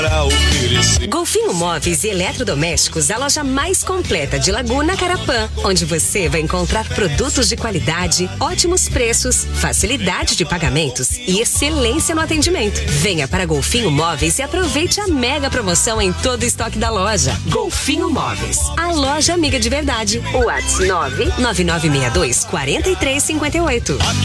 Golfinho Móveis e Eletrodomésticos, a loja mais completa de Laguna Carapã, onde você vai encontrar produtos de qualidade, ótimos preços, facilidade de pagamentos e excelência no atendimento. Venha para Golfinho Móveis e aproveite a mega promoção em todo o estoque da loja. Golfinho Móveis, a loja amiga de verdade. WhatsApp 99962 4358.